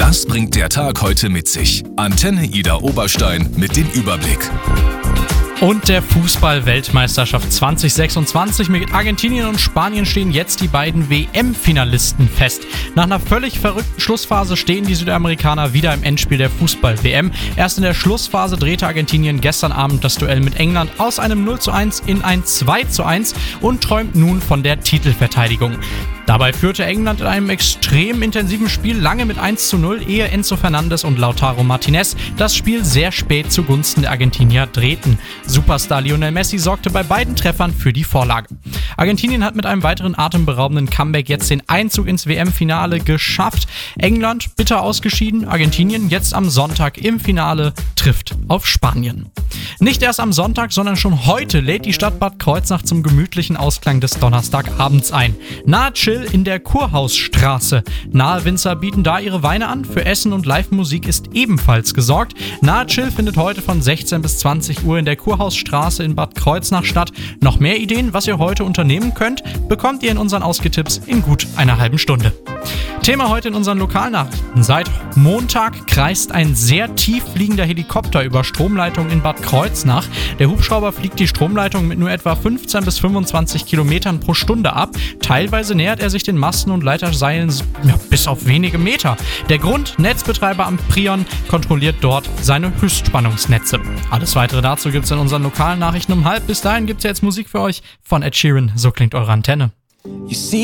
Was bringt der Tag heute mit sich? Antenne Ida Oberstein mit dem Überblick. Und der Fußball-Weltmeisterschaft 2026 mit Argentinien und Spanien stehen jetzt die beiden WM-Finalisten fest. Nach einer völlig verrückten Schlussphase stehen die Südamerikaner wieder im Endspiel der Fußball-WM. Erst in der Schlussphase drehte Argentinien gestern Abend das Duell mit England aus einem 0:1 in ein 2:1 und träumt nun von der Titelverteidigung. Dabei führte England in einem extrem intensiven Spiel lange mit 1:0, ehe Enzo Fernandez und Lautaro Martinez das Spiel sehr spät zugunsten der Argentinier drehten. Superstar Lionel Messi sorgte bei beiden Treffern für die Vorlage. Argentinien hat mit einem weiteren atemberaubenden Comeback jetzt den Einzug ins WM-Finale geschafft. England bitter ausgeschieden, Argentinien jetzt am Sonntag im Finale trifft auf Spanien. Nicht erst am Sonntag, sondern schon heute lädt die Stadt Bad Kreuznach zum gemütlichen Ausklang des Donnerstagabends ein. Nahe Chill in der Kurhausstraße. Nahe Winzer bieten da ihre Weine an. Für Essen und Live-Musik ist ebenfalls gesorgt. Nahe Chill findet heute von 16 bis 20 Uhr in der Kurhausstraße in Bad Kreuznach statt. Noch mehr Ideen, was ihr heute unternehmen könnt, bekommt ihr in unseren Ausgetipps in gut einer halben Stunde. Thema heute in unseren Lokalnachrichten. Seit Montag kreist ein sehr tief fliegender Helikopter über Stromleitungen in Bad Kreuznach. Der Hubschrauber fliegt die Stromleitung mit nur etwa 15 bis 25 Kilometern pro Stunde ab. Teilweise nähert er sich den Masten und Leiterseilen bis auf wenige Meter. Der Grund: Netzbetreiber Amprion kontrolliert dort seine Höchstspannungsnetze. Alles weitere dazu gibt's in unseren lokalen Nachrichten um halb. Bis dahin gibt's jetzt Musik für euch von Ed Sheeran. So klingt eure Antenne.